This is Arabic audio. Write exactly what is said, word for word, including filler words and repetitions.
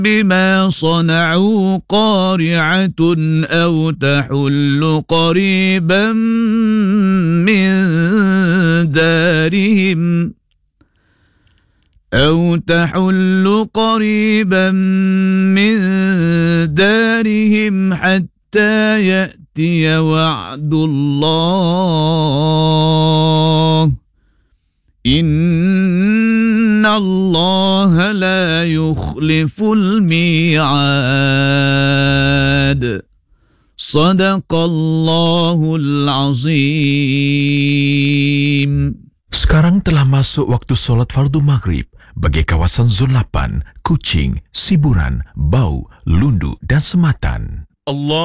بما صنعوا قارعة أو تحل قريبا من دارهم أو تحل قريبا من دارهم حتى يأتي وعد الله إن الله لا يخلف الميعاد صدق الله العظيم. Sekarang telah masuk waktu solat fardu maghrib bagi kawasan Zon lapan, Kuching, Siburan, Bau, Lundu dan Sematan. Allah